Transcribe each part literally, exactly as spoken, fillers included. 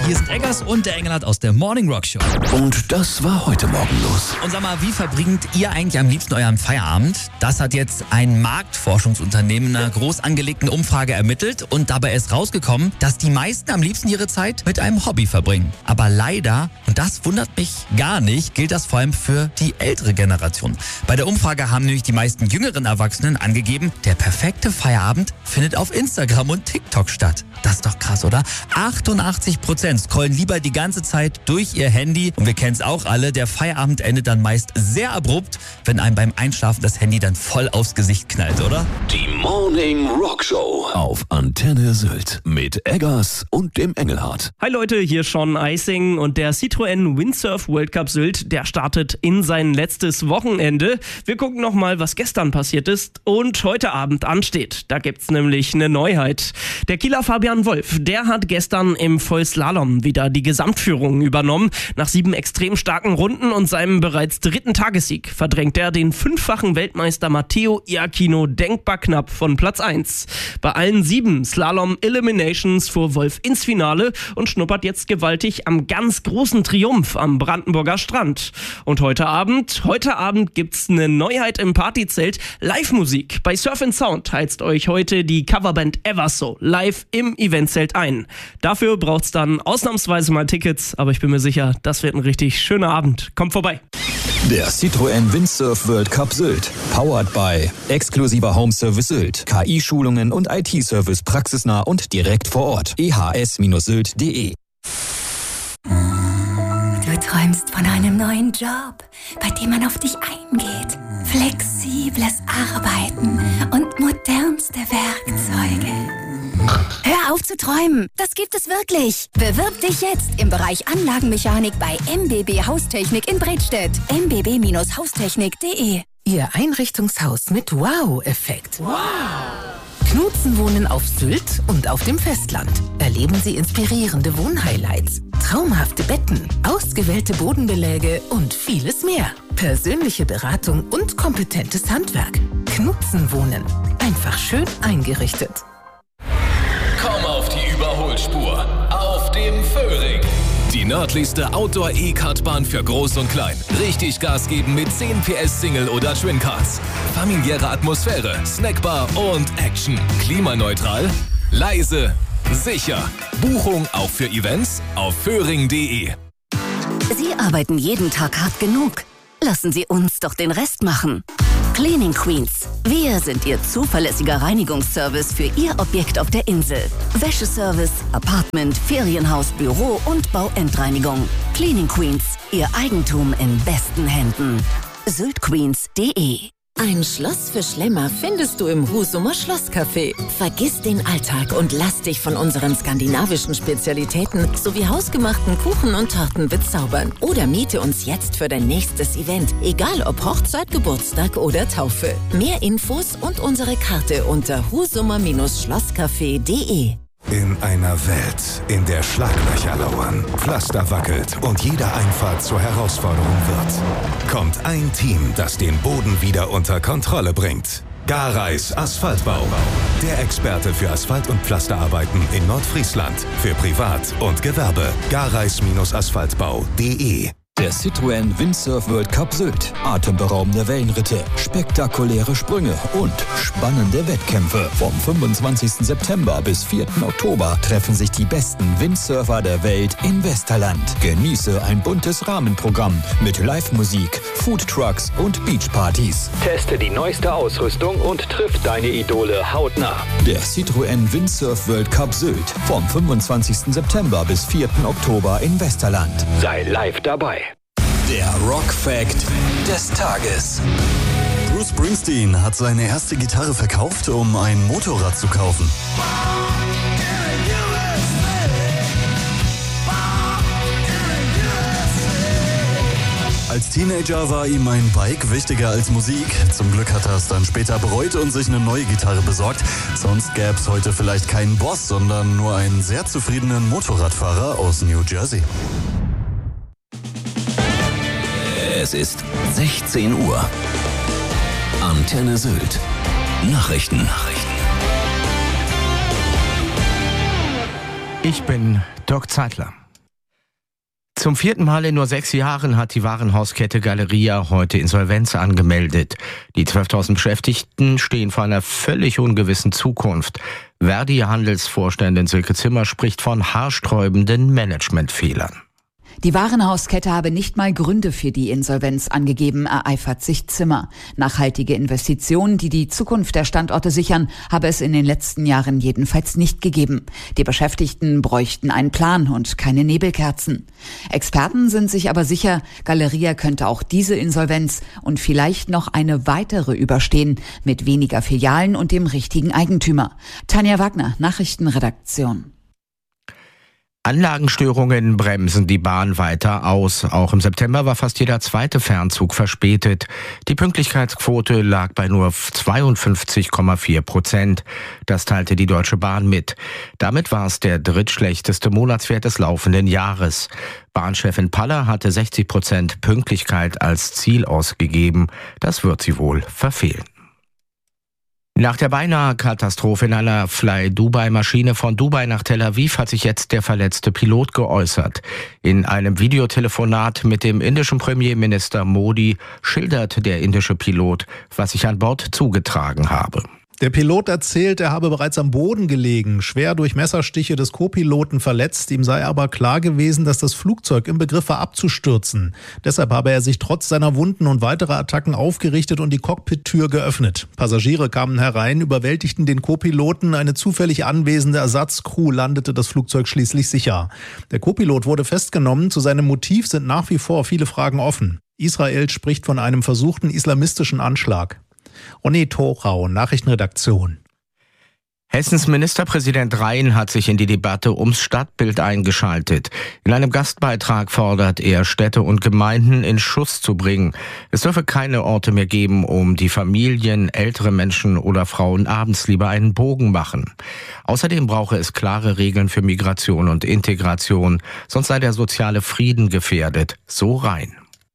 Hier sind Eggers und der Engelhardt aus der Morning Rock Show. Und das war heute Morgen los. Und sag mal, wie verbringt ihr eigentlich am liebsten euren Feierabend? Das hat jetzt ein Marktforschungsunternehmen in einer groß angelegten Umfrage ermittelt und dabei ist rausgekommen, dass die meisten am liebsten ihre Zeit mit einem Hobby verbringen. Aber leider, und das wundert mich gar nicht, gilt das vor allem für die ältere Generation. Bei der Umfrage haben nämlich die meisten jüngeren Erwachsenen angegeben, der perfekte Feierabend findet auf Instagram und TikTok statt. Das ist doch krass, oder? achtundachtzig Prozent scrollen lieber die ganze Zeit durch ihr Handy. Und wir kennen es auch alle, der Feierabend endet dann meist sehr abrupt, wenn einem beim Einschlafen das Handy dann voll aufs Gesicht knallt, oder? Die Morning Rock Show auf Antenne Sylt mit Eggers und dem Engelhardt. Hi Leute, hier Sean Eising und der Citroën Windsurf World Cup Sylt, der startet in sein letztes Wochenende. Wir gucken nochmal, was gestern passiert ist und heute Abend ansteht. Da gibt's nämlich eine Neuheit. Der Kieler Fabian Wolf, der hat gestern im Vollslalom wieder die Gesamtführung übernommen. Nach sieben extrem starken Runden und seinem bereits dritten Tagessieg verdrängt er den fünffachen Weltmeister Matteo Iachino denkbar knapp von Platz eins. Bei allen sieben Slalom-Eliminations fuhr Wolf ins Finale und schnuppert jetzt gewaltig am ganz großen Triumph am Brandenburger Strand. Und heute Abend, heute Abend gibt's eine Neuheit im Partyzelt. Live-Musik. Bei Surf and Sound heizt euch heute die Coverband Everso live im Eventzelt ein. Dafür braucht's dann ausnahmsweise mal Tickets, aber ich bin mir sicher, das wird ein richtig schöner Abend. Kommt vorbei. Der Citroën Windsurf World Cup Sylt. Powered by exklusiver Home Service Sylt. K I-Schulungen und I T-Service praxisnah und direkt vor Ort. e h s Sylt punkt d e. Du träumst von einem neuen Job, bei dem man auf dich eingeht. Flexibles Arbeiten und modernste Werkzeuge. Hör auf zu träumen, das gibt es wirklich. Bewirb dich jetzt im Bereich Anlagenmechanik bei M B B Haustechnik in Bredstedt. m b b Haustechnik punkt d e. Ihr Einrichtungshaus mit Wow-Effekt. Wow! Knutzen wohnen auf Sylt und auf dem Festland. Erleben Sie inspirierende Wohnhighlights, traumhafte Betten, ausgewählte Bodenbeläge und vieles mehr. Persönliche Beratung und kompetentes Handwerk. Knutzen wohnen. Einfach schön eingerichtet. Komm auf die Überholspur auf dem Föhring. Die nördlichste Outdoor-E-Kartbahn für Groß und Klein. Richtig Gas geben mit zehn P S Single- oder Twin-Cars. Familiäre Atmosphäre, Snackbar und Action. Klimaneutral, leise, sicher. Buchung auch für Events auf föhring punkt d e. Sie arbeiten jeden Tag hart genug. Lassen Sie uns doch den Rest machen. Cleaning Queens. Wir sind Ihr zuverlässiger Reinigungsservice für Ihr Objekt auf der Insel. Wäscheservice, Apartment, Ferienhaus, Büro und Bauendreinigung. Cleaning Queens. Ihr Eigentum in besten Händen. sylt queens punkt d e. Ein Schloss für Schlemmer findest du im Husumer Schlosscafé. Vergiss den Alltag und lass dich von unseren skandinavischen Spezialitäten sowie hausgemachten Kuchen und Torten bezaubern. Oder miete uns jetzt für dein nächstes Event, egal ob Hochzeit, Geburtstag oder Taufe. Mehr Infos und unsere Karte unter husumer Schlosscafé punkt d e. In einer Welt, in der Schlaglöcher lauern, Pflaster wackelt und jede Einfahrt zur Herausforderung wird, kommt ein Team, das den Boden wieder unter Kontrolle bringt. Gareis Asphaltbau. Der Experte für Asphalt- und Pflasterarbeiten in Nordfriesland. Für Privat und Gewerbe. Gareis Asphaltbau punkt d e. Der Citroën Windsurf World Cup Sylt. Atemberaubende Wellenritte, spektakuläre Sprünge und spannende Wettkämpfe. Vom fünfundzwanzigsten September bis vierten Oktober treffen sich die besten Windsurfer der Welt in Westerland. Genieße ein buntes Rahmenprogramm mit Live-Musik, Foodtrucks und Beachpartys. Teste die neueste Ausrüstung und triff deine Idole hautnah. Der Citroën Windsurf World Cup Sylt. Vom fünfundzwanzigsten September bis vierten Oktober in Westerland. Sei live dabei. Der Rock Fact des Tages. Bruce Springsteen hat seine erste Gitarre verkauft, um ein Motorrad zu kaufen. Als Teenager war ihm ein Bike wichtiger als Musik. Zum Glück hat er es dann später bereut und sich eine neue Gitarre besorgt. Sonst gäbe es heute vielleicht keinen Boss, sondern nur einen sehr zufriedenen Motorradfahrer aus New Jersey. Es ist sechzehn Uhr. Antenne Sylt. Nachrichten. Nachrichten. Ich bin Dirk Zeitler. Zum vierten Mal in nur sechs Jahren hat die Warenhauskette Galeria heute Insolvenz angemeldet. Die zwölftausend Beschäftigten stehen vor einer völlig ungewissen Zukunft. Verdi-Handelsvorständin Silke Zimmer spricht von haarsträubenden Managementfehlern. Die Warenhauskette habe nicht mal Gründe für die Insolvenz angegeben, ereifert sich Zimmer. Nachhaltige Investitionen, die die Zukunft der Standorte sichern, habe es in den letzten Jahren jedenfalls nicht gegeben. Die Beschäftigten bräuchten einen Plan und keine Nebelkerzen. Experten sind sich aber sicher, Galeria könnte auch diese Insolvenz und vielleicht noch eine weitere überstehen, mit weniger Filialen und dem richtigen Eigentümer. Tanja Wagner, Nachrichtenredaktion. Anlagenstörungen bremsen die Bahn weiter aus. Auch im September war fast jeder zweite Fernzug verspätet. Die Pünktlichkeitsquote lag bei nur zweiundfünfzig Komma vier Prozent. Das teilte die Deutsche Bahn mit. Damit war es der drittschlechteste Monatswert des laufenden Jahres. Bahnchefin Paller hatte sechzig Prozent Pünktlichkeit als Ziel ausgegeben. Das wird sie wohl verfehlen. Nach der beinahe Katastrophe in einer Fly-Dubai-Maschine von Dubai nach Tel Aviv hat sich jetzt der verletzte Pilot geäußert. In einem Videotelefonat mit dem indischen Premierminister Modi schildert der indische Pilot, was sich an Bord zugetragen habe. Der Pilot erzählt, er habe bereits am Boden gelegen, schwer durch Messerstiche des Co-Piloten verletzt. Ihm sei aber klar gewesen, dass das Flugzeug im Begriff war abzustürzen. Deshalb habe er sich trotz seiner Wunden und weiterer Attacken aufgerichtet und die Cockpit-Tür geöffnet. Passagiere kamen herein, überwältigten den Co-Piloten. Eine zufällig anwesende Ersatzcrew landete das Flugzeug schließlich sicher. Der Co-Pilot wurde festgenommen. Zu seinem Motiv sind nach wie vor viele Fragen offen. Israel spricht von einem versuchten islamistischen Anschlag. Ronny Thorau, Nachrichtenredaktion. Hessens Ministerpräsident Rhein hat sich in die Debatte ums Stadtbild eingeschaltet. In einem Gastbeitrag fordert er, Städte und Gemeinden in Schuss zu bringen. Es dürfe keine Orte mehr geben, um die Familien, ältere Menschen oder Frauen abends lieber einen Bogen machen. Außerdem brauche es klare Regeln für Migration und Integration, sonst sei der soziale Frieden gefährdet. So Rhein.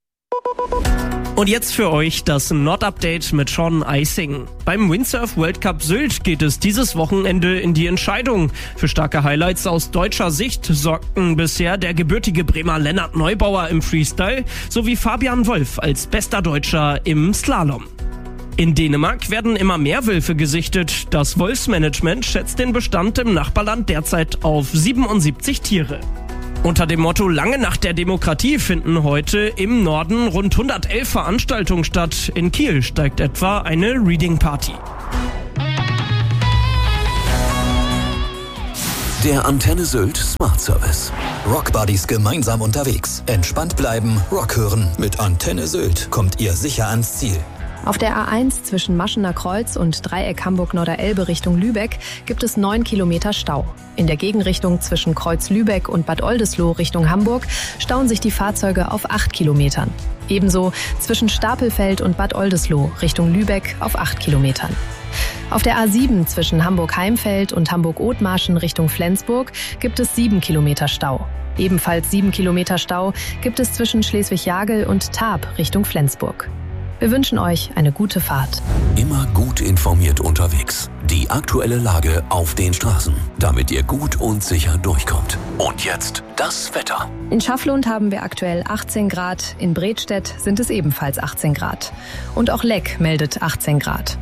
Und jetzt für euch das Nord-Update mit Sean Eising. Beim Windsurf World Cup Sylt geht es dieses Wochenende in die Entscheidung. Für starke Highlights aus deutscher Sicht sorgten bisher der gebürtige Bremer Lennart Neubauer im Freestyle sowie Fabian Wolf als bester Deutscher im Slalom. In Dänemark werden immer mehr Wölfe gesichtet. Das Wolfsmanagement schätzt den Bestand im Nachbarland derzeit auf siebenundsiebzig Tiere. Unter dem Motto Lange Nacht der Demokratie finden heute im Norden rund hundertelf Veranstaltungen statt. In Kiel steigt etwa eine Reading Party. Der Antenne Sylt Smart Service. Rockbuddies gemeinsam unterwegs. Entspannt bleiben, Rock hören. Mit Antenne Sylt kommt ihr sicher ans Ziel. Auf der A eins zwischen Maschener Kreuz und Dreieck Hamburg-Norderelbe Richtung Lübeck gibt es neun Kilometer Stau. In der Gegenrichtung zwischen Kreuz Lübeck und Bad Oldesloe Richtung Hamburg stauen sich die Fahrzeuge auf acht Kilometern. Ebenso zwischen Stapelfeld und Bad Oldesloe Richtung Lübeck auf acht Kilometern. Auf der A sieben zwischen Hamburg-Heimfeld und Hamburg-Othmarschen Richtung Flensburg gibt es sieben Kilometer Stau. Ebenfalls sieben Kilometer Stau gibt es zwischen Schleswig-Jagel und Taab Richtung Flensburg. Wir wünschen euch eine gute Fahrt. Immer gut informiert unterwegs. Die aktuelle Lage auf den Straßen, damit ihr gut und sicher durchkommt. Und jetzt das Wetter. In Schafflund haben wir aktuell achtzehn Grad, in Bredstedt sind es ebenfalls achtzehn Grad. Und auch Leck meldet achtzehn Grad.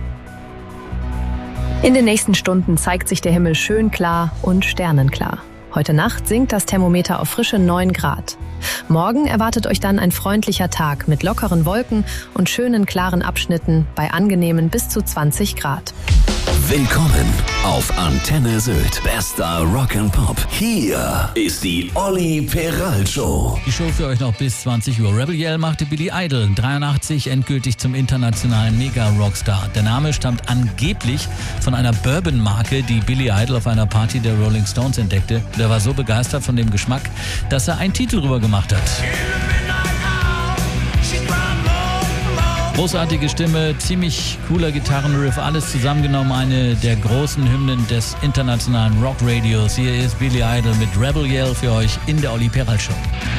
In den nächsten Stunden zeigt sich der Himmel schön klar und sternenklar. Heute Nacht sinkt das Thermometer auf frische neun Grad. Morgen erwartet euch dann ein freundlicher Tag mit lockeren Wolken und schönen klaren Abschnitten bei angenehmen bis zu zwanzig Grad. Willkommen auf Antenne Sylt. Bester Rock'n'Pop. Hier ist die Olli Peral Show. Die Show für euch noch bis zwanzig Uhr. Rebel Yell machte Billy Idol dreiundachtzig endgültig zum internationalen Mega-Rockstar. Der Name stammt angeblich von einer Bourbon-Marke, die Billy Idol auf einer Party der Rolling Stones entdeckte. Der war so begeistert von dem Geschmack, dass er einen Titel drüber gemacht hat. Großartige Stimme, ziemlich cooler Gitarrenriff, alles zusammengenommen eine der großen Hymnen des internationalen Rockradios. Hier ist Billy Idol mit Rebel Yell für euch in der Olli Peral Show.